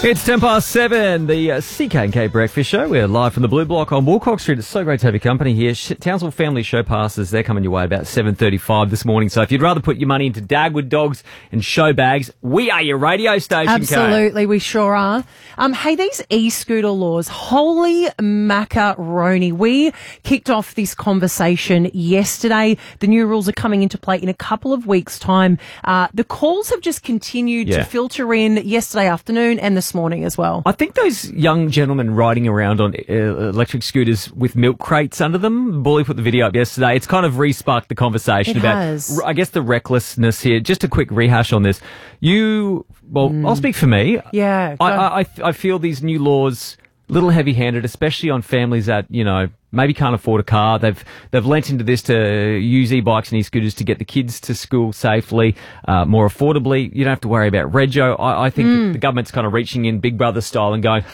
It's 7:10, the CK&K Breakfast Show. We're live from the Blue Block on Woolcock Street. It's so great to have your company here. Townsville Family Show passes, they're coming your way about 7:35 this morning. So if you'd rather put your money into Dagwood dogs and show bags, we are your radio station, Absolutely, we sure are. Hey, these e-scooter laws, holy macaroni. We kicked off this conversation yesterday. The new rules are coming into play in a couple of weeks' time. The calls have just continued to filter in yesterday afternoon and this morning as well. I think those young gentlemen riding around on electric scooters with milk crates under them, Bully put the video up yesterday, it's kind of re-sparked the conversation I guess, the recklessness here. Just a quick rehash on this. I'll speak for me. Yeah. I feel these new laws a little heavy-handed, especially on families that, maybe can't afford a car. They've lent into this to use e-bikes and e-scooters to get the kids to school safely, more affordably. You don't have to worry about rego. I think the government's kind of reaching in Big Brother style and going,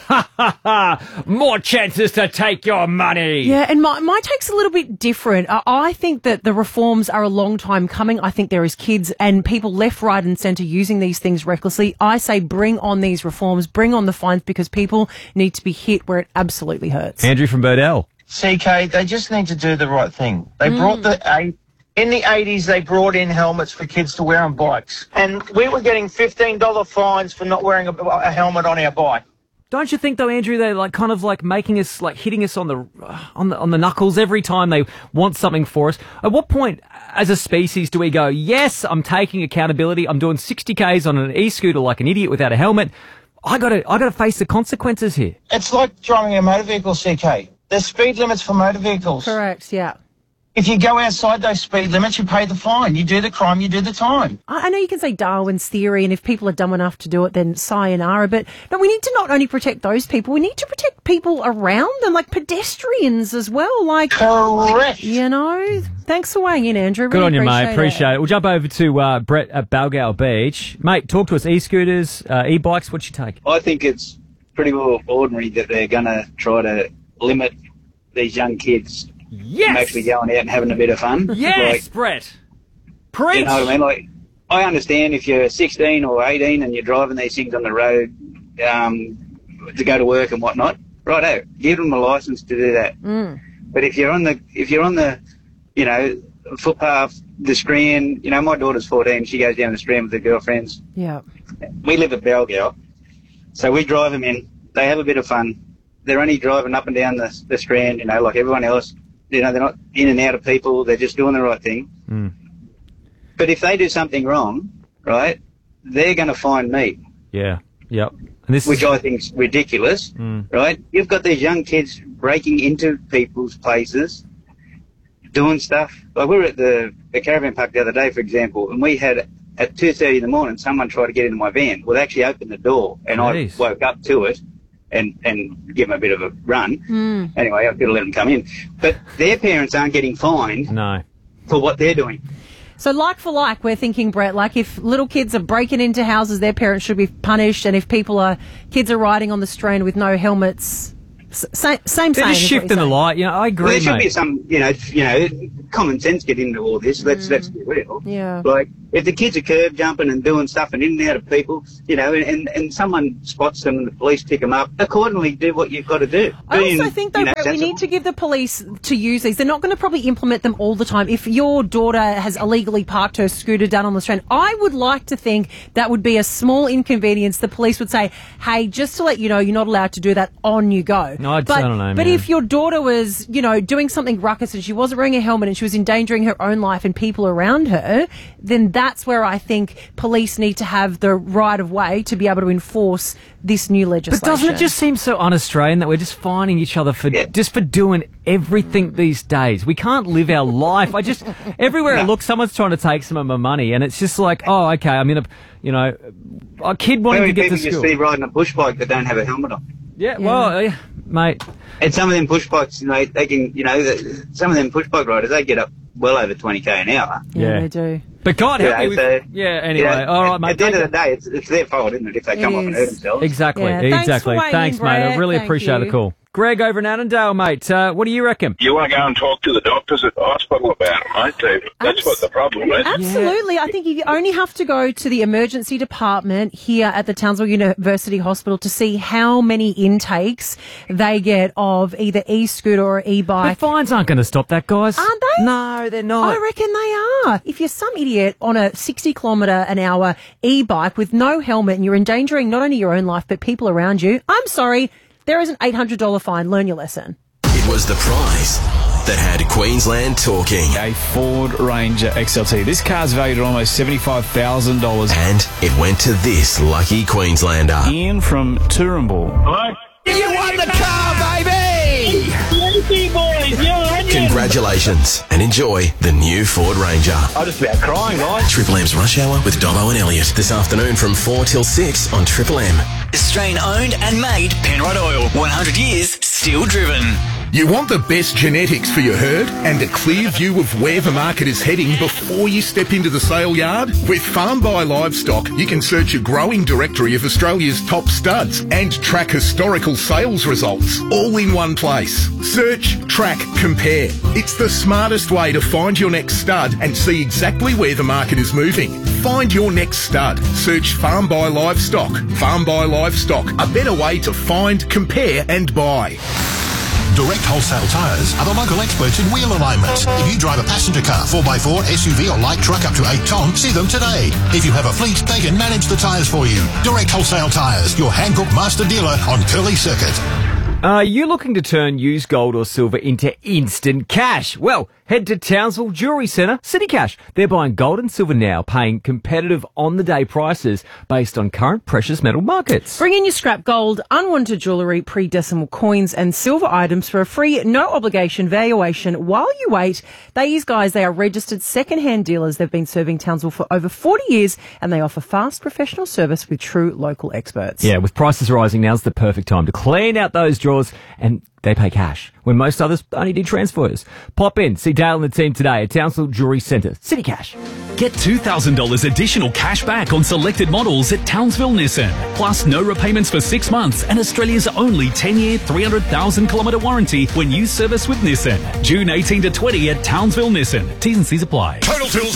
more chances to take your money. Yeah, and my take's a little bit different. I think that the reforms are a long time coming. I think there is kids and people left, right and centre using these things recklessly. I say bring on these reforms, bring on the fines, because people need to be hit where it absolutely hurts. Andrew from Birdell. CK, they just need to do the right thing. They brought in the 80s, they brought in helmets for kids to wear on bikes. And we were getting $15 fines for not wearing a helmet on our bike. Don't you think, though, Andrew, they're making us, hitting us on the knuckles every time they want something for us? At what point, as a species, do we go, yes, I'm taking accountability, I'm doing 60 Ks on an e-scooter like an idiot without a helmet, I gotta face the consequences here? It's like driving a motor vehicle, CK. There's speed limits for motor vehicles. Correct, yeah. If you go outside those speed limits, you pay the fine. You do the crime, you do the time. I know you can say Darwin's theory, and if people are dumb enough to do it, then sayonara. But no, we need to not only protect those people, we need to protect people around them, like pedestrians as well. Correct. Thanks for weighing in, Andrew. Good really on you, mate. it. Appreciate it. We'll jump over to Brett at Balgowlah Beach. Mate, talk to us. E-scooters, e-bikes, what's your take? I think it's pretty well ordinary that they're going to try to limit these young kids from actually going out and having a bit of fun. Yes, Brett. Preach. You know what I mean? I understand if you're 16 or 18 and you're driving these things on the road to go to work and whatnot, righto, give them a license to do that. But if you're on the footpath, the Strand, my daughter's 14, she goes down the Strand with her girlfriends. Yeah. We live at Balgowlah, so we drive them in. They have a bit of fun. They're only driving up and down the Strand, like everyone else. They're not in and out of people. They're just doing the right thing. But if they do something wrong, right, they're going to find me. Yeah, yep. And which I think is ridiculous, right? You've got these young kids breaking into people's places, doing stuff. Like we were at the caravan park the other day, for example, and we had at 2:30 in the morning, someone tried to get into my van. Well, they actually opened the door, and I woke up to it. And give them a bit of a run. Anyway, I've got to let them come in. But their parents aren't getting fined for what they're doing. So like for like, we're thinking, Brett, like if little kids are breaking into houses, their parents should be punished. And if kids are riding on the Strand with no helmets, same. They're just shifting the light. I agree, there should be some, common sense get into all this. Let's be real. Yeah. Like, if the kids are curb jumping and doing stuff and in and out of people, and someone spots them and the police pick them up, accordingly do what you've got to do. I also think, though, Brett, we need to give the police to use these. They're not going to probably implement them all the time. If your daughter has illegally parked her scooter down on the Strand, I would like to think that would be a small inconvenience. The police would say, hey, just to let you know, you're not allowed to do that, on you go. No, I don't know, But if your daughter was, doing something ruckus and she wasn't wearing a helmet and she was endangering her own life and people around her, then that's where I think police need to have the right of way to be able to enforce this new legislation. But doesn't it just seem so un-Australian that we're just fining each other for doing everything these days? We can't live our life. Everywhere I look, someone's trying to take some of my money, and it's just like, oh, okay, I'm in a kid wanting to get to school. You see riding a push bike that don't have a helmet on. Yeah, well, mate. And some of them push bikes, they can, some of them push bike riders, they get up well over 20k an hour. Yeah, they do. But God help me with... anyway. All right, mate. At the end of the day, it's their fault, isn't it, if they come off and hurt themselves? Exactly, Yeah. Exactly. Thanks, mate. I really appreciate the call. Greg over in Annandale, mate. What do you reckon? You want to go and talk to the doctors at the hospital about it, mate. That's what the problem is. Absolutely. I think you only have to go to the emergency department here at the Townsville University Hospital to see how many intakes they get of either e-scooter or e-bike. The fines aren't going to stop that, guys. Aren't they? No, they're not. I reckon they are. If you're some idiot on a 60-kilometre-an-hour e-bike with no helmet and you're endangering not only your own life but people around you, I'm sorry, there is an $800 fine. Learn your lesson. It was the prize that had Queensland talking. A Ford Ranger XLT. This car's valued at almost $75,000. And it went to this lucky Queenslander. Ian from Toowoomba. Hello? You won the car, baby! Thank you, boys. Congratulations and enjoy the new Ford Ranger. I'm just about crying, guys. Triple M's Rush Hour with Dobbo and Elliot this afternoon from 4 till 6 on Triple M. Australian owned and made Penrod Oil. 100 years, still driven. You want the best genetics for your herd and a clear view of where the market is heading before you step into the sale yard? With Farm By Livestock, you can search a growing directory of Australia's top studs and track historical sales results all in one place. Search, track, compare. It's the smartest way to find your next stud and see exactly where the market is moving. Find your next stud. Search Farm By Livestock. Farm By Livestock, a better way to find, compare and buy. Direct Wholesale Tyres are the local experts in wheel alignment. If you drive a passenger car, 4x4, SUV or light truck up to 8 tonne, see them today. If you have a fleet, they can manage the tyres for you. Direct Wholesale Tyres, your Hancock master dealer on Curly Circuit. Are you looking to turn used gold or silver into instant cash? Well, head to Townsville Jewellery Centre, City Cash. They're buying gold and silver now, paying competitive on-the-day prices based on current precious metal markets. Bring in your scrap gold, unwanted jewellery, pre-decimal coins and silver items for a free, no-obligation valuation while you wait. These guys, they are registered second-hand dealers. They've been serving Townsville for over 40 years and they offer fast professional service with true local experts. Yeah, with prices rising, now's the perfect time to clean out those drawers, and they pay cash when most others only do transfers. Pop in, see Dale and the team today at Townsville Jewellery Centre, City Cash. Get $2,000 additional cash back on selected models at Townsville Nissan. Plus no repayments for 6 months and Australia's only 10-year, 300,000-kilometre warranty when you service with Nissan. June 18 to 20 at Townsville Nissan. T's and C's apply. Total Tools